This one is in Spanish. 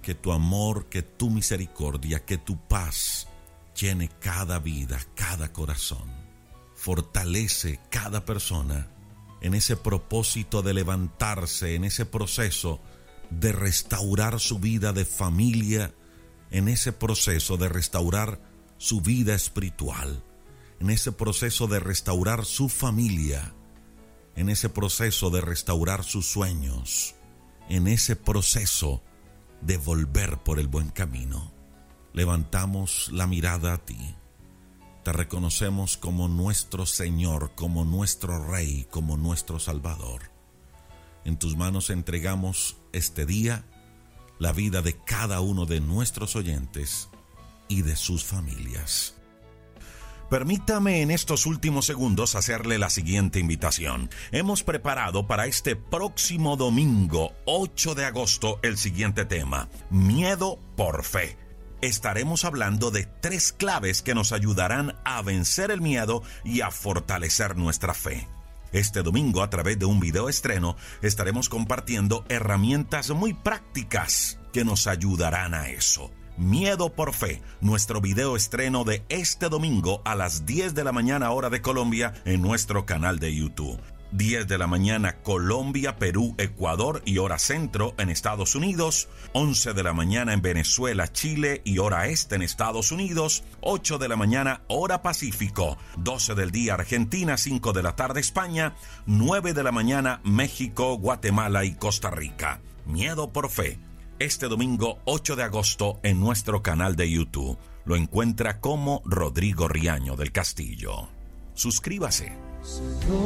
que tu amor, que tu misericordia, que tu paz llene cada vida, cada corazón. Fortalece cada persona en ese propósito de levantarse, en ese proceso de restaurar su vida de familia, en ese proceso de restaurar su vida espiritual, en ese proceso de restaurar su familia, en ese proceso de restaurar sus sueños, en ese proceso de volver por el buen camino. Levantamos la mirada a ti. Te reconocemos como nuestro Señor, como nuestro Rey, como nuestro Salvador. En tus manos entregamos este día la vida de cada uno de nuestros oyentes y de sus familias. Permítame en estos últimos segundos hacerle la siguiente invitación. Hemos preparado para este próximo domingo, 8 de agosto, el siguiente tema: miedo por fe. Estaremos hablando de 3 claves que nos ayudarán a vencer el miedo y a fortalecer nuestra fe. Este domingo, a través de un video estreno, estaremos compartiendo herramientas muy prácticas que nos ayudarán a eso. Miedo por fe, nuestro video estreno de este domingo a las 10 de la mañana hora de Colombia en nuestro canal de YouTube. 10 de la mañana Colombia, Perú, Ecuador y hora centro en Estados Unidos, 11 de la mañana en Venezuela, Chile y hora este en Estados Unidos, 8 de la mañana hora Pacífico, 12 del día Argentina, 5 de la tarde España, 9 de la mañana México, Guatemala y Costa Rica. Miedo por fe, este domingo 8 de agosto en nuestro canal de YouTube. Lo encuentra como Rodrigo Riaño del Castillo. Suscríbase.